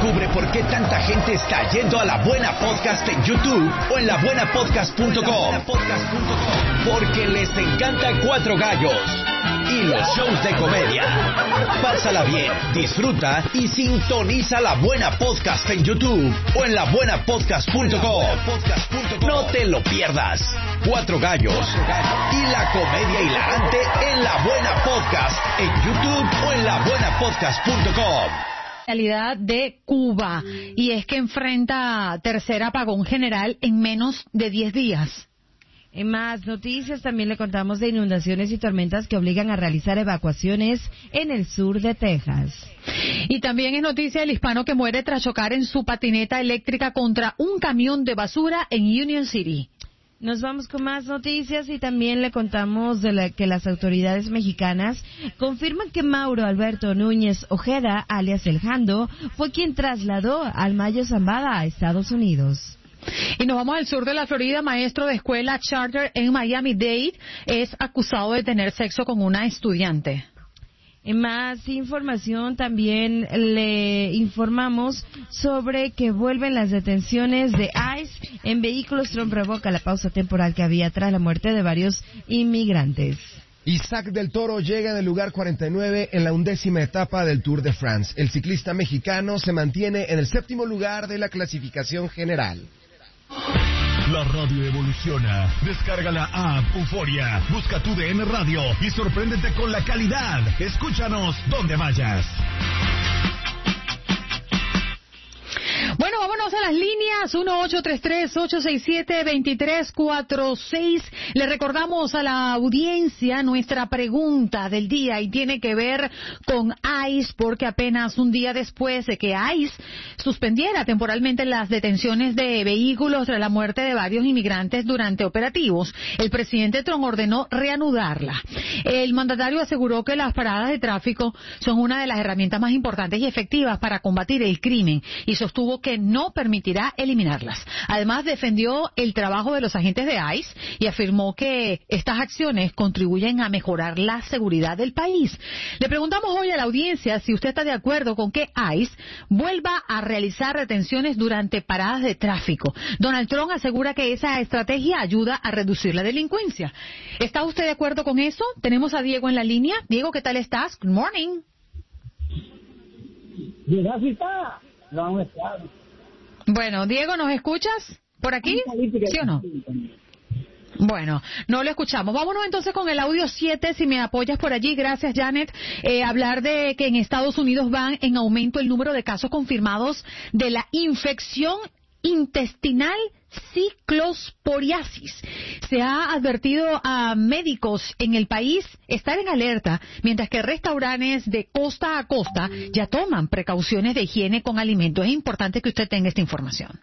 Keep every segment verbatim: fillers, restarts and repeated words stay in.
Descubre por qué tanta gente está yendo a La Buena Podcast en YouTube o en la buena podcast punto com. Porque les encanta Cuatro Gallos y los shows de comedia. Pásala bien, disfruta y sintoniza La Buena Podcast en YouTube o en la buena podcast punto com. No te lo pierdas. Cuatro Gallos y la comedia hilarante en La Buena Podcast en YouTube o en la buena podcast punto com. Realidad de Cuba, y es que enfrenta tercer apagón general en menos de diez días. En más noticias también le contamos de inundaciones y tormentas que obligan a realizar evacuaciones en el sur de Texas. Y también es noticia el hispano que muere tras chocar en su patineta eléctrica contra un camión de basura en Union City. Nos vamos con más noticias y también le contamos de la, que las autoridades mexicanas confirman que Mauro Alberto Núñez Ojeda, alias El Jando, fue quien trasladó al Mayo Zambada a Estados Unidos. Y nos vamos al sur de la Florida. Maestro de escuela charter en Miami-Dade es acusado de tener sexo con una estudiante. En más información también le informamos sobre que vuelven las detenciones de ICE en vehículos. Trump revoca la pausa temporal que había tras la muerte de varios inmigrantes. Isaac del Toro llega en el lugar cuarenta y nueve en la undécima etapa del Tour de France. El ciclista mexicano se mantiene en el séptimo lugar de la clasificación general. La radio evoluciona. Descarga la app Euforia. Busca tu D N Radio y sorpréndete con la calidad. Escúchanos donde vayas. Bueno, vámonos a las líneas uno ocho tres tres, ocho seis siete, dos tres cuatro seis. Le recordamos a la audiencia nuestra pregunta del día y tiene que ver con ICE, porque apenas un día después de que ICE suspendiera temporalmente las detenciones de vehículos tras la muerte de varios inmigrantes durante operativos, el presidente Trump ordenó reanudarla. El mandatario aseguró que las paradas de tráfico son una de las herramientas más importantes y efectivas para combatir el crimen y sostuvo que no permitirá eliminarlas. Además, defendió el trabajo de los agentes de ICE y afirmó que estas acciones contribuyen a mejorar la seguridad del país. Le preguntamos hoy a la audiencia si usted está de acuerdo con que ICE vuelva a realizar retenciones durante paradas de tráfico. Donald Trump asegura que esa estrategia ayuda a reducir la delincuencia. ¿Está usted de acuerdo con eso? Tenemos a Diego en la línea. Diego, ¿qué tal estás? Good morning. Bueno, Diego, ¿nos escuchas por aquí? ¿Sí o no? Bueno, no lo escuchamos. Vámonos entonces con el audio siete, si me apoyas por allí. Gracias, Janet. Eh, hablar de que en Estados Unidos van en aumento el número de casos confirmados de la infección intestinal ciclosporiasis. Se ha advertido a médicos en el país estar en alerta, mientras que restaurantes de costa a costa ya toman precauciones de higiene con alimentos. Es importante que usted tenga esta información.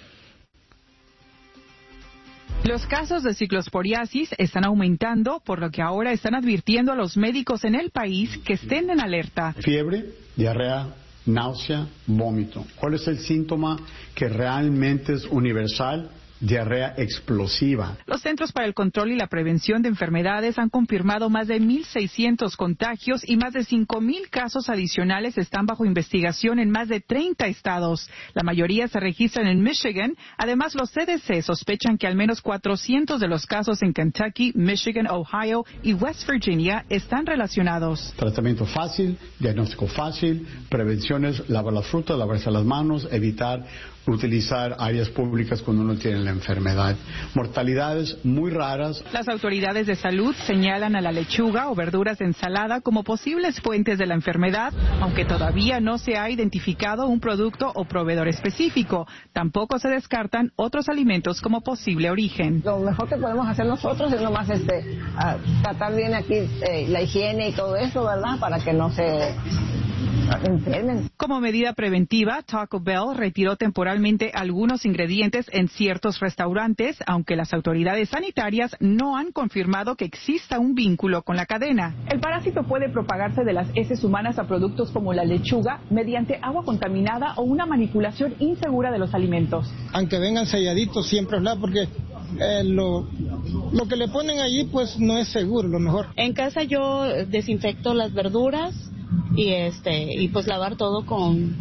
Los casos de ciclosporiasis están aumentando, por lo que ahora están advirtiendo a los médicos en el país que estén en alerta. Fiebre, diarrea, náusea, vómito. ¿Cuál es el síntoma que realmente es universal? Diarrea explosiva. Los Centros para el Control y la Prevención de Enfermedades han confirmado más de mil seiscientos contagios y más de cinco mil casos adicionales están bajo investigación en más de treinta estados. La mayoría se registran en Michigan. Además, los C D C sospechan que al menos cuatrocientos de los casos en Kentucky, Michigan, Ohio y West Virginia están relacionados. Tratamiento fácil, diagnóstico fácil, prevenciones, lavar las frutas, lavarse las manos, evitar utilizar áreas públicas cuando uno tiene la enfermedad. Mortalidades muy raras. Las autoridades de salud señalan a la lechuga o verduras de ensalada como posibles fuentes de la enfermedad, aunque todavía no se ha identificado un producto o proveedor específico. Tampoco se descartan otros alimentos como posible origen. Lo mejor que podemos hacer nosotros es nomás este, uh, tratar bien aquí eh, la higiene y todo eso, ¿verdad? Para que no se enfermen. Como medida preventiva, Taco Bell retiró temporalmente algunos ingredientes en ciertos restaurantes, aunque las autoridades sanitarias no han confirmado que exista un vínculo con la cadena. El parásito puede propagarse de las heces humanas a productos como la lechuga mediante agua contaminada o una manipulación insegura de los alimentos. Aunque vengan selladitos siempre, ¿verdad? Porque eh, lo, lo que le ponen allí pues no es seguro, lo mejor. En casa yo desinfecto las verduras y este y pues lavar todo con